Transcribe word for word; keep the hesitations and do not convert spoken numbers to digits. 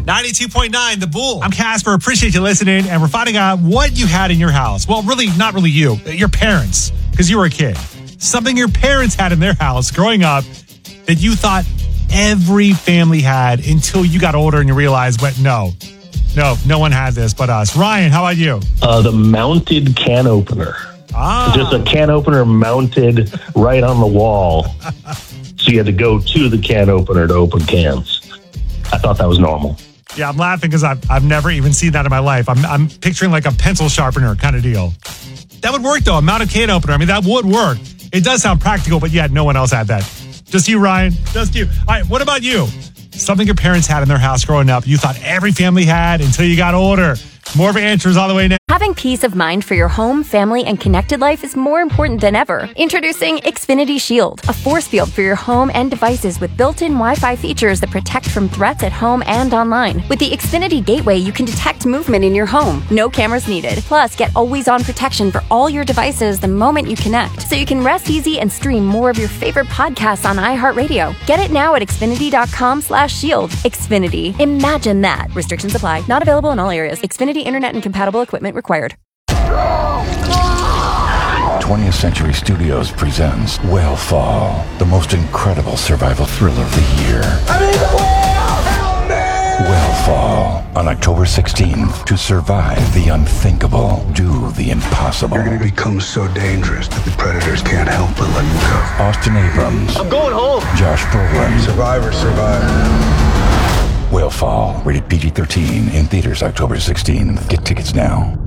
ninety-two point nine, The Bull. I'm Casper. Appreciate you listening. And we're finding out what you had in your house. Well, really, not really you. Your parents. Because you were a kid. Something your parents had in their house growing up that you thought every family had until you got older and you realized, but no. No, no one had this but us. Ryan, how about you? Uh, the mounted can opener. Ah. Just a can opener mounted right on the wall. So you had to go to the can opener to open cans. I thought that was normal. Yeah, I'm laughing because I've, I've never even seen that in my life. I'm, I'm picturing like a pencil sharpener kind of deal. That would work, though. A mounted can opener. I mean, that would work. It does sound practical, but yet no one else had that. Just you, Ryan. Just you. All right, what about you? Something your parents had in their house growing up you thought every family had until you got older. More of your answers all the way now. Having peace of mind for your home, family, and connected life is more important than ever. Introducing Xfinity Shield, a force field for your home and devices with built-in Wi-Fi features that protect from threats at home and online. With the Xfinity Gateway, you can detect movement in your home. No cameras needed. Plus, get always-on protection for all your devices the moment you connect, so you can rest easy and stream more of your favorite podcasts on iHeartRadio. Get it now at Xfinity.com slash shield. Xfinity. Imagine that. Restrictions apply. Not available in all areas. Xfinity Internet and compatible equipment required. twentieth Century Studios presents Whale the most incredible survival thriller of the year. I mean, the whale! Help me! Whale on October sixteenth. To survive the unthinkable, do the impossible. You're going to become so dangerous that the predators can't help but let you go. Austin Abrams. I'm going home. Josh Brolin. Survivor, survivor. Whale rated P G thirteen in theaters October sixteenth. Get tickets now.